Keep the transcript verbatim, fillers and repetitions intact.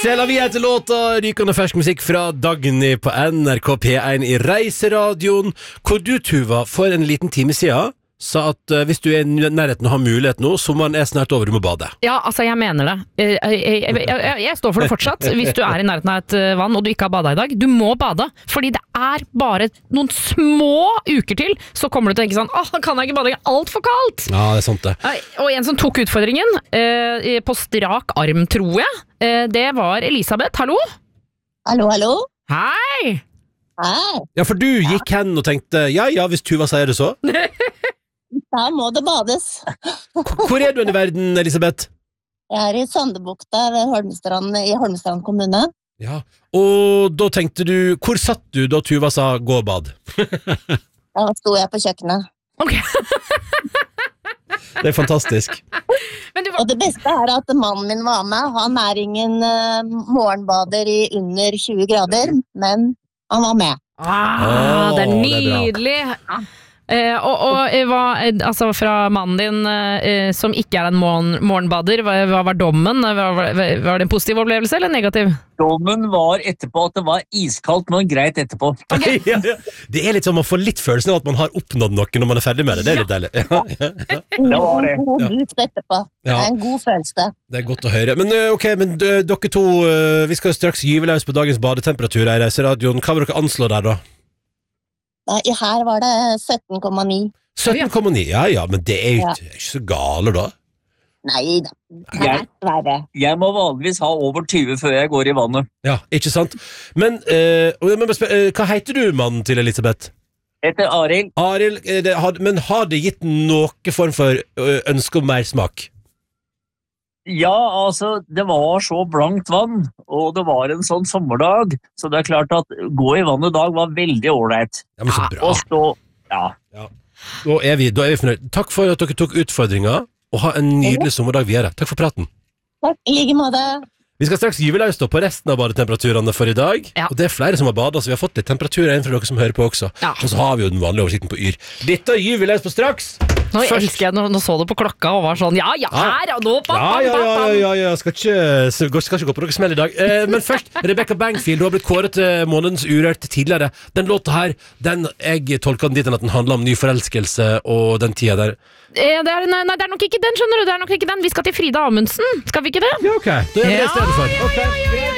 C'est la vie etter låta rykende fersk musikk fra Dagny på N R K P én i Reiseradioen, hvor du, Tuva, for en liten time siden sa at uh, hvis du er i nærheten og har mulighet nå, sommeren er snart over, du må bade. Ja, altså jeg mener det. Jeg, jeg, jeg, jeg, jeg står for det fortsatt. Hvis du er i nærheten av et vann og du ikke har badet i dag, du må bade. Fordi det er bare noen små uker til, så kommer du til å tenke sånn, åh, kan jeg ikke bade, det er alt for kaldt. Ja, det er sant det. Og en som tok utfordringen, eh, på strak arm, tror jeg, eh, det var Elisabeth. Hallo? Hallo, hallo. Hei! Hei. Ja, for du gikk hen og tenkte, ja, ja, hvis Tuva sier det så. Da må det bades. Hvor er du i verden, Elisabeth? Jeg er i Sandebukta ved Holmestrand, i Holmestrand kommune. Ja, og da tenkte du, hvor satt du da Tuva sa gå og bad? Da sto jeg på kjøkkenet. Ok. Det er fantastisk. Men du, Og det beste er at mannen min var med. Han er ingen uh, morgenbader i under tjue grader, men han var med. ah, Åh, det er det er bra. nydelig. Eh, og og eh, hva, eh, altså fra mannen din eh, som ikke er en morgen, morgenbader, hva, hva var dommen? Var, var, var det en positiv opplevelse eller negativ? Dommen var etterpå at det var iskaldt, men greit etterpå. Okay. Ja, ja. Det er litt sånn, man får litt følelsen av at man har oppnådd noe når man er ferdig med det. Det er litt deilig. Ja, ja, ja. Det var det. God luft etterpå. Det Ja. er en god følelse. Det er godt å høre. Men øh, ok, men øh, dere to, øh, vi skal straks gyve løs på dagens badetemperatur her i Reiseradioen. Hva vil dere anslå der da? Nei, her var det sytten komma ni. sytten komma ni, ja ja, men det er jo ikke, ikke så gale da. Nei da, det er verre. Jeg må vanligvis ha over tyve før jeg går i vannet. Ja, ikke sant? Men, øh, og jeg må bare spørre, øh, hva heter du, mannen til Elisabeth? Etter Arild. Arild, er det, har, men har det gitt noe form for øh, ønske om mer smak? Ja, altså, det var så blankt vann, og det var en sånn sommerdag, så det er klart at gå i vannet i dag var veldig ålreit. Ja, men så bra. Og stå, ja. Da er vi, da er vi fornøyd. Takk for at dere tok utfordringen, og ha en nydelig sommerdag videre. Takk for praten. Takk, i like måte. Vi skal straks gyve løs da på resten av badetemperaturene for i dag. Ja. Og det er flere som har badet, så vi har fått litt temperaturer inn fra dere som hører på også. Ja. Og så har vi jo den vanlige oversikten på Yr. Dette gyver vi løs på straks! Nå Først- elsker jeg, nå, nå så du på klokka og var sånn, ja, ja, her, og nå, bam, Ja, ja, bam, ja, bam. ja, ja, ja. Skal, ikke, skal ikke gå på noe smell i dag. Eh, men først, Rebecca Bangfield, du har blitt kåret til månedens Urørt tidligere. Den låta her, den, jeg tolker den dit at den handler om ny forelskelse og den tida der. Eh, det er, nei, nei, det er nok ikke den, skjønner du, det er nok ikke den. Vi skal til Frida Amundsen, skal vi ikke det? Ja, ok. Da er det det Ja, stedet for. ja, Ok, greit.